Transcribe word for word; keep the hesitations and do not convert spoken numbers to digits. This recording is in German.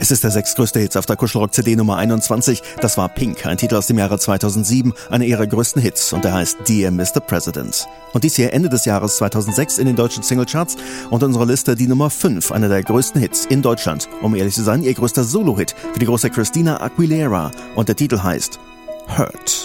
Es ist der sechstgrößte Hit auf der Kuschelrock-C D Nummer einundzwanzig. Das war Pink, ein Titel aus dem Jahre zweitausendsieben, einer ihrer größten Hits, und der heißt Dear Mister President. Und dies hier Ende des Jahres zweitausendsechs in den deutschen Singlecharts und unserer Liste die Nummer fünf, einer der größten Hits in Deutschland. Um ehrlich zu sein, ihr größter Solo-Hit für die große Christina Aguilera, und der Titel heißt Hurt.